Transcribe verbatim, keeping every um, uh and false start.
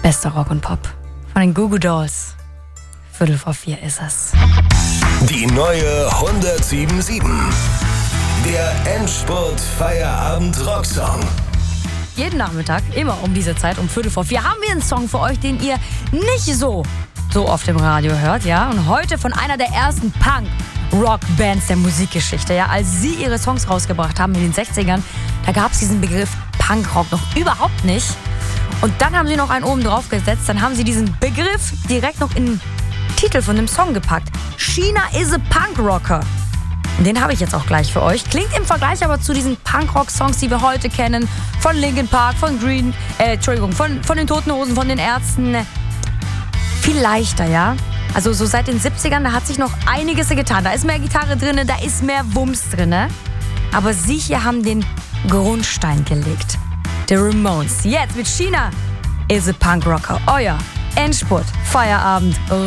Bester Rock und Pop von den Goo Goo Dolls. Viertel vor vier ist es. Die neue hundertsieben Komma sieben. Der Endspurt-Feierabend-Rocksong. Jeden Nachmittag, immer um diese Zeit, um Viertel vor vier, haben wir einen Song für euch, den ihr nicht so, so oft im Radio hört, ja? Und heute von einer der ersten Punk-Rock-Bands der Musikgeschichte, ja? Als sie ihre Songs rausgebracht haben in den sechzigern, da gab es diesen Begriff Punkrock noch überhaupt nicht. Und dann haben sie noch einen oben drauf gesetzt, dann haben sie diesen Begriff direkt noch in den Titel von dem Song gepackt. China is a Punk-Rocker. Und den habe ich jetzt auch gleich für euch. Klingt im Vergleich aber zu diesen Punkrock-Songs, die wir heute kennen, von Linkin Park, von Green, äh, Entschuldigung, von, von den Toten Hosen, von den Ärzten, viel leichter, ja? Also so seit den siebzigern, da hat sich noch einiges getan. Da ist mehr Gitarre drin, da ist mehr Wumms drin. Aber sie hier haben den Grundstein gelegt. The Ramones. Jetzt mit China is a Punk Rocker. Euer Endspurt, Feierabend.